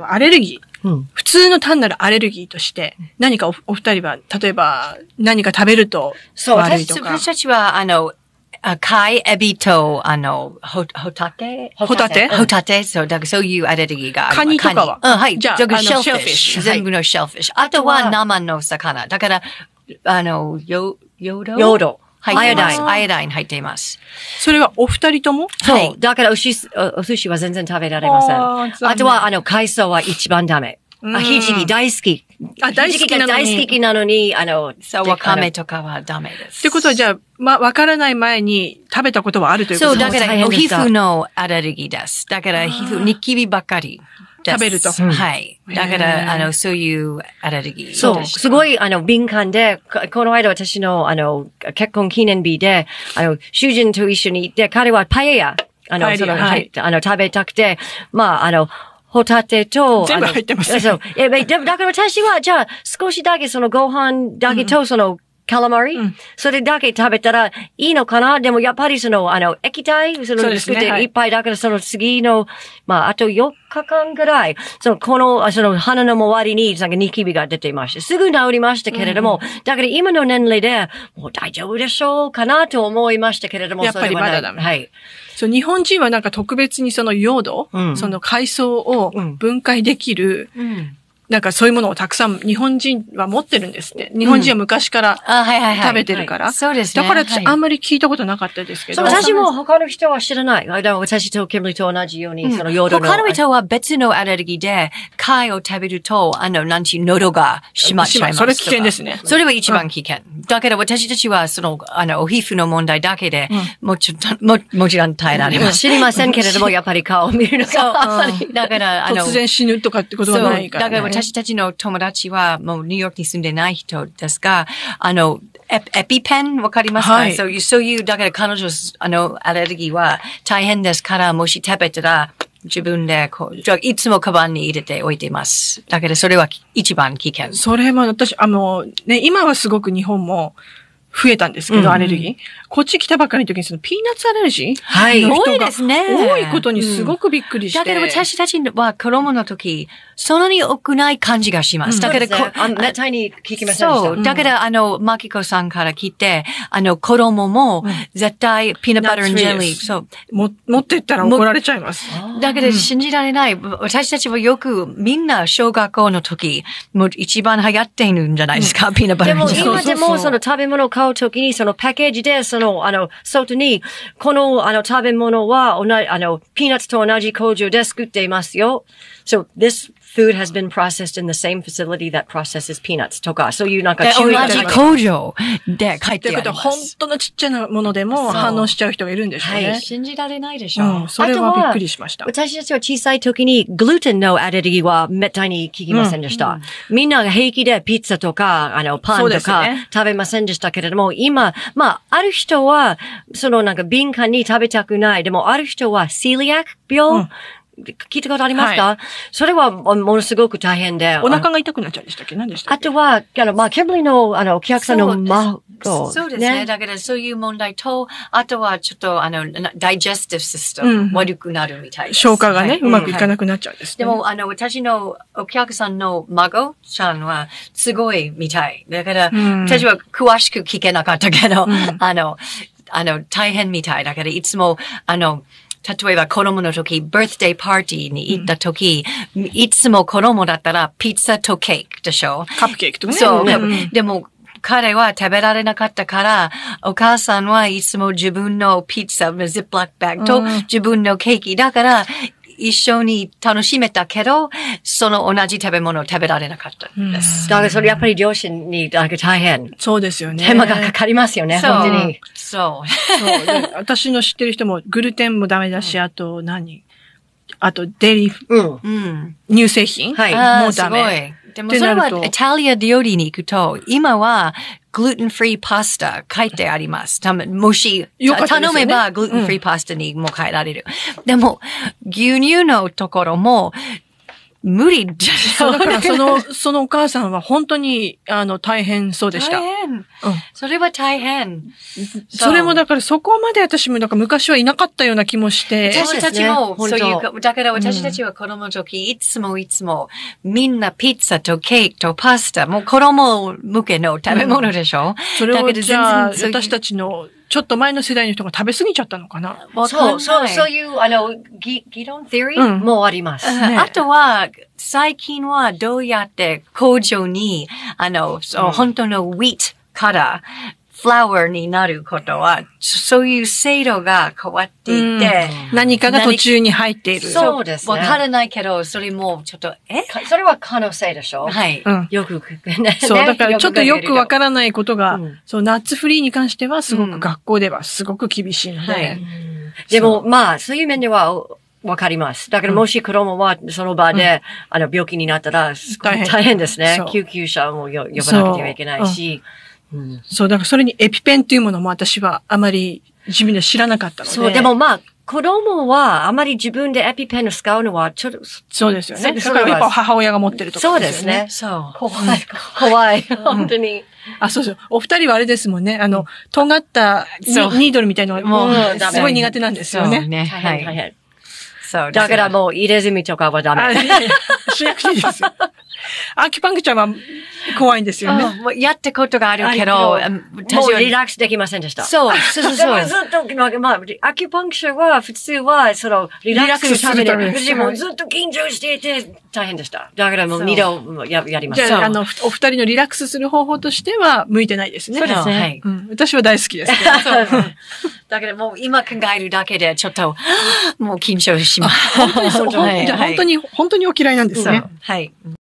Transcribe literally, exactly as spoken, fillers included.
の、アレルギー、 うん、 普通の単なるアレルギーとして、何か お, お二人は、例えば、何か食べると悪いとか。 そう、私たちは、あの、貝、エビと、あの、ホ、ホタテホタテホタテそう、だからそういうアレルギーがある。 カニとかはうん、はい。 じゃあ、 あの、 シェルフィッシュ。 全部のシェルフィッシュ。あとは生の魚。だから、あの、ヨ、ヨードヨード。 アイオダイン、アイオダイン入っています。 それはお二人ともそう。はい、だからお寿司、お寿司は全然食べられません。あ, あとは、あの、海藻は一番ダメ。あ、ひじき大好き。 あ、大好きなのに。 大好きなのに、あの、 そう、わかめとかはダメです。 ってことはじゃあ、ま、わからない前に食べたことはあるということですか？そう、だから、お皮膚のアレルギーです。だから、皮膚、ニキビばっかり。 食べると。 はい。だから、あの、そういうアレルギー。 そう。すごい、あの、敏感で、この間私の、あの、結婚記念日で、あの、主人と一緒に行って、彼はパエヤ、あの、その、はい、あの、食べたくて、まあ、あの、ホタテと、 全部入ってます、ね。 そう。え、だから私は、じゃあ、少しだけそのご飯だけと、その、カラマリ、うん、それだけ食べたらいいのかな。でもやっぱりその、あの、液体、その、作っていっぱいだからその次の、まあ、あとよっかかんぐらい、その、この、その、鼻の周りに、なんかニキビが出ていました。すぐ治りましたけれども、うん、だから今の年齢で、もう大丈夫でしょうかなと思いましたけれども、 やっぱりまだダメ。 はい。 そう、日本人はなんか特別にそのヨード、うん、その海藻を分解できる、うんうんなんかそういうものをたくさん日本人は持ってるんですって。日本人は昔から食べてるから。 そうですね。 だから私あんまり聞いたことなかったですけど。 そう、私も他の人は知らない。だから私とケムリと同じように、そのヨードの。 他の人は別のアレルギーで、貝を食べると、あの、なんちゅう喉が閉まっちゃいます。 それ危険ですね。 それは一番危険。だけど私たちはその、あの、お皮膚の問題だけで、もちろん、も、もちろん耐えられます。 知りませんけれども、やっぱり顔を見るのが。 だから、あの、 突然死ぬとかってことはないから。 だから私たちの友達友達はもうニューヨークに住んでない人ですが、あの、エ, エピペンわかりますか、はい、そういう、そういう、だから彼女、あの、アレルギーは大変ですから、もし食べたら、自分でこう、いつもカバンに入れておいています。だけどそれは一番危険。 それも私、あの、ね、今はすごく日本も、増えたんですけど、うん、アレルギー。こっち来たばかりの時にそのピーナッツアレルギーはい。多いですね。 多いことにすごくびっくりして。 うん、だけど私たちは子供の時、そんなに多くない感じがします。うん、だけど、 ね、あめったに聞きませんでした。 そう。だから、あの、マキコさんから聞いて、あの、子供も絶対ピーナッツバタージェリー、そう。 も、持ってったら怒られちゃいます。 だけど信じられない。私たちはよくみんな小学校の時、もう一番流行っているんじゃないですか、うん、ピーナッツバタージェリー。 でも今でもその食べ物を買うときに、そのパッケージで、その、あの、外に、この、あの、食べ物は、同じ、あの、ピーナッツと同じ工場で作っていますよ。So, this food has been processed in the same facility that processes peanuts とか、そういうなんか注意同じ工場で書いてあります。ということは、 本当のちっちゃなものでも反応しちゃう人がいるんでしょうね。 はい。信じられないでしょう。 うん、それはびっくりしました。 私たちは小さい時に、グルテンのアレルギーはめったに聞きませんでした。うんうん、みんなが平気でピッツァとか、あの、パンとか食べませんでしたけれども、ね、今、まあ、ある人は、そのなんか敏感に食べたくない。でも、ある人は、セリアック病、うん聞いたことありますか、はい、それはものすごく大変で。 お腹が痛くなっちゃうんでしたっけ？何でしたっけ？ あとは、あの、まあ、ケンブリーの、あの、お客さんの孫。 そうですね。ねだからそういう問題と、あとはちょっと、あの、ダイジェスティブシステム悪くなるみたいです。 消化がね、はい、うまくいかなくなっちゃうんですね。 でも、あの、私のお客さんの孫さんは、すごいみたい。だから、うん、私は詳しく聞けなかったけど、うん、あの、あの、大変みたい。だから、いつも、あの、例えば子供の時、バースデーパーティーに行った時、うん、いつも子供だったらピッツァとケーキでしょ？ カップケーキとかね。 そう。うん、でも、彼は食べられなかったから、お母さんはいつも自分のピッツァ、ジップラックバッグと自分のケーキだから、一緒に楽しめたけど、その同じ食べ物を食べられなかったんです。 だからそれやっぱり両親に大変。 そうですよね。 手間がかかりますよね、本当に。 そう。 そうで私の知ってる人もグルテンもダメだし、あと何あとデリー、うん、乳製品、はい、もうダメ。 でもそれはイタリア料理に行くと、今はグルテンフリーパスタ書いてあります。たもし、ね、頼めばグルテンフリーパスタにも変えられる。うん、でも、牛乳のところも、無理じゃそうだからその、そのお母さんは本当に、あの、大変そうでした。 変。うん、それは大変。 それもだからそこまで私もなんか昔はいなかったような気もして。 私たちもそういう、だから私たちは子供の時、いつもいつもみんなピッツァとケーキとパスタ、もう子供向けの食べ物でしょ、うん、 それをじゃあ私たちのちょっと前の世代の人が食べ過ぎちゃったのかな。 そう、そう、そういう、あの、議論 theory もあります。 ね、あとは、最近はどうやって工場に、あの、うん、本当の wheat から、フラワーになることは、そういう制度が変わっていて、 うん、何かが途中に入っている。 そうですね。 わからないけど、それもちょっと、えそれは可能性でしょはい。 うん、 よく、 ね、そう、だからちょっとよくわからないことが、うん、そう、ナッツフリーに関してはすごく学校ではすごく厳しいので。はい、 でも、まあ、そういう面では、わかります。だからもし子供はその場で、うん、あの、病気になったら、大変大変ですね。救急車も呼ばなくてはいけないし。 うん、そう、だからそれにエピペンっていうものも私はあまり自分で知らなかったので。 そう、でもまあ、子供はあまり自分でエピペンを使うのはちょっと。 そうですよね。だからやっぱ母親が持ってるとかですよね。 そうですね。そう。怖い。怖い。本当に。 あ、そうそう。お二人はあれですもんね。あの、尖ったニードルみたいなのがもうすごい苦手なんですよね。 そうね。はい。はい。 そう。だからもう入れ墨とかはダメ。 しなくていいですよ。アキュパンクチャーは怖いんですよね。 もうやったことがあるけど、 もうリラックスできませんでした。 そう、そうそうそう。 ずっと、まあ、アキュパンクチャーは普通は、その、リラックスするために、私もずっと緊張していて大変でした。だからもう二度ややりました。 じゃあ、あの、お二人のリラックスする方法としては向いてないですね。 そうですね。 はい。うん、私は大好きですけど。そうだけどもう今考えるだけでちょっと、もう緊張します。 本当にそう。本当に、本当にお嫌いなんですね。 はい。